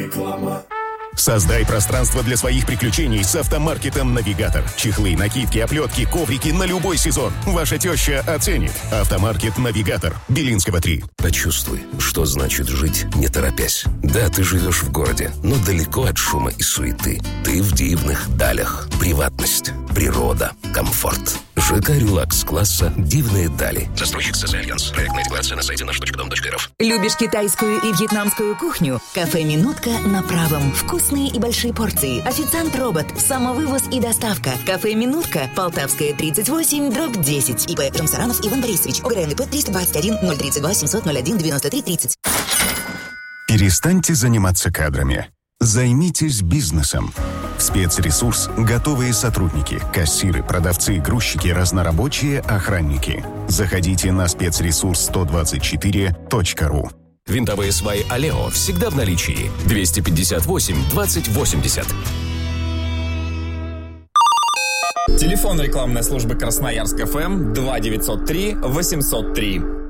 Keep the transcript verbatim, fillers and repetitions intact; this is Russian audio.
Реклама. Создай пространство для своих приключений с автомаркетом «Навигатор». Чехлы, накидки, оплетки, коврики на любой сезон. Ваша теща оценит. Автомаркет «Навигатор». Белинского, три. Почувствуй, что значит жить, не торопясь. Да, ты живешь в городе, но далеко от шума и суеты. Ты в дивных далях. Приватность, природа, комфорт. ЖК «Релакс» класса «Дивные дали». Застройщик СС «Альянс». Проектная декларация на сайте наш точка дом точка эр эф. Любишь китайскую и вьетнамскую кухню? Кафе «Минутка» на правом. Вкусные и большие порции. Официант-робот. Самовывоз и доставка. Кафе «Минутка». Полтавская, тридцать восемь, дробь десять. ИП Рамсаранов Иван Борисович. ОГРНП триста двадцать один ноль тридцать два семьсот ноль один девяносто три тридцать. Перестаньте заниматься кадрами. Займитесь бизнесом. Спецресурс – готовые сотрудники, кассиры, продавцы, грузчики, разнорабочие, охранники. Заходите на спецресурс сто двадцать четыре точка ру. Винтовые сваи «Алео» всегда в наличии. двести пятьдесят восемь двадцать восемьдесят. Телефон рекламной службы Красноярск ФМ два девятьсот три восемьсот три.